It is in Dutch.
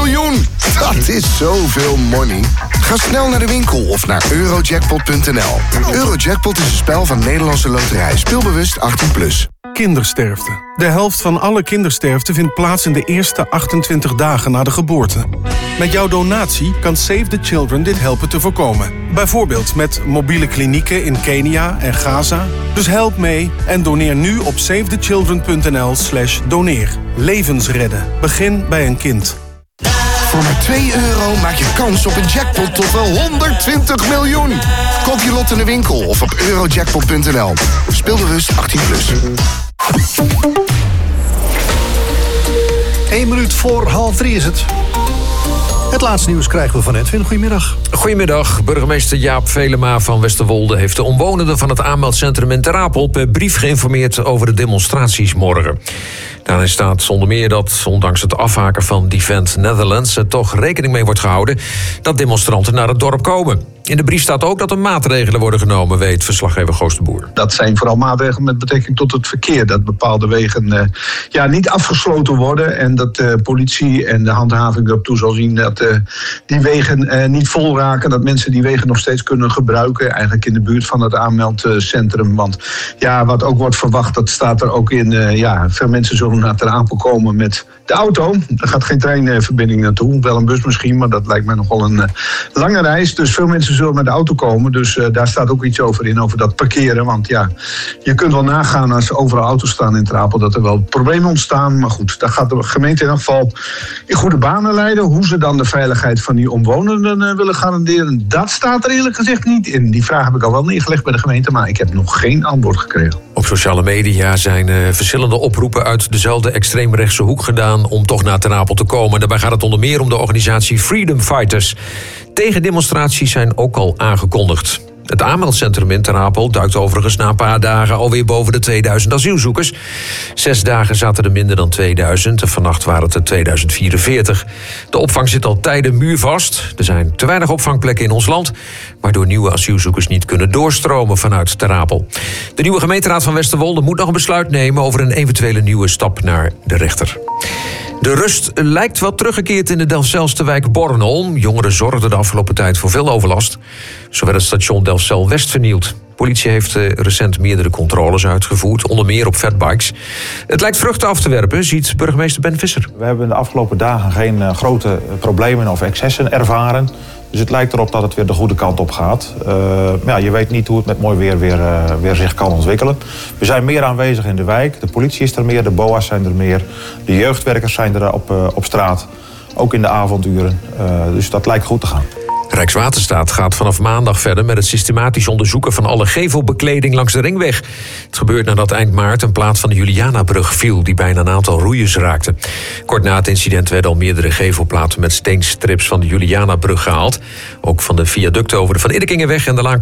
miljoen. Dat is zoveel money. Ga snel naar de winkel of naar eurojackpot.nl. Eurojackpot is een spel van Nederlandse Loterij. Speelbewust 18+. Kindersterfte. De helft van alle kindersterfte vindt plaats in de eerste 28 dagen na de geboorte. Met jouw donatie kan Save the Children dit helpen te voorkomen. Bijvoorbeeld met mobiele klinieken in Kenia en Gaza. Dus help mee en doneer nu op savethechildren.nl/doneer. Levens redden. Begin bij een kind. Voor maar €2 maak je kans op een jackpot tot wel 120 miljoen. Koop je lot in de winkel of op eurojackpot.nl. Speelbewust 18+. 1 minuut voor 2:30 is het. Het laatste nieuws krijgen we van Edwin. Goedemiddag. Goedemiddag. Burgemeester Jaap Velema van Westerwolde heeft de omwonenden van het aanmeldcentrum in Ter Apel per brief geïnformeerd over de demonstraties morgen. Daarin staat onder meer dat, ondanks het afhaken van Defend Netherlands, er toch rekening mee wordt gehouden dat demonstranten naar het dorp komen. In de brief staat ook dat er maatregelen worden genomen, weet verslaggever Goos de Boer. Dat zijn vooral maatregelen met betrekking tot het verkeer. Dat bepaalde wegen niet afgesloten worden. En dat de politie en de handhaving erop toe zal zien dat die wegen niet vol raken. Dat mensen die wegen nog steeds kunnen gebruiken. Eigenlijk in de buurt van het aanmeldcentrum. Want ja, wat ook wordt verwacht, dat staat er ook in. Veel mensen zullen naar Ter Apel komen met de auto. Er gaat geen treinverbinding naartoe. Wel een bus misschien, maar dat lijkt mij nog wel een lange reis. Dus veel mensen zullen met de auto komen. Dus daar staat ook iets over in, over dat parkeren. Want ja, je kunt wel nagaan als er overal auto's staan in Ter Apel dat er wel problemen ontstaan. Maar goed, daar gaat de gemeente in ieder geval in goede banen leiden. Hoe ze dan de veiligheid van die omwonenden willen garanderen, dat staat er eerlijk gezegd niet in. Die vraag heb ik al wel neergelegd bij de gemeente, maar ik heb nog geen antwoord gekregen. Op sociale media zijn verschillende oproepen uit dezelfde extreemrechtse hoek gedaan om toch naar Ter Apel te komen. Daarbij gaat het onder meer om de organisatie Freedom Fighters. Tegendemonstraties zijn ook al aangekondigd. Het aanmeldcentrum in Ter Apel duikt overigens na een paar dagen alweer boven de 2000 asielzoekers. 6 dagen zaten er minder dan 2000 en vannacht waren het er 2044. De opvang zit al tijden muurvast. Er zijn te weinig opvangplekken in ons land, waardoor nieuwe asielzoekers niet kunnen doorstromen vanuit Ter Apel. De nieuwe gemeenteraad van Westerwolde moet nog een besluit nemen over een eventuele nieuwe stap naar de rechter. De rust lijkt wat teruggekeerd in de Delfzijlse wijk Bornholm. Jongeren zorgden de afgelopen tijd voor veel overlast. Zo werd het station Delfzijl-West vernield. Politie heeft recent meerdere controles uitgevoerd, onder meer op fatbikes. Het lijkt vruchten af te werpen, ziet burgemeester Ben Visser. We hebben de afgelopen dagen geen grote problemen of excessen ervaren. Dus het lijkt erop dat het weer de goede kant op gaat. Je weet niet hoe het met mooi weer zich kan ontwikkelen. We zijn meer aanwezig in de wijk. De politie is er meer, de BOA's zijn er meer. De jeugdwerkers zijn er op straat. Ook in de avonduren. Dus dat lijkt goed te gaan. Rijkswaterstaat gaat vanaf maandag verder met het systematisch onderzoeken van alle gevelbekleding langs de ringweg. Het gebeurt nadat eind maart een plaat van de Julianabrug viel die bijna een aantal roeiers raakte. Kort na het incident werden al meerdere gevelplaten met steenstrips van de Julianabrug gehaald. Ook van de viaducten over de Van Iddekingenweg en de Laan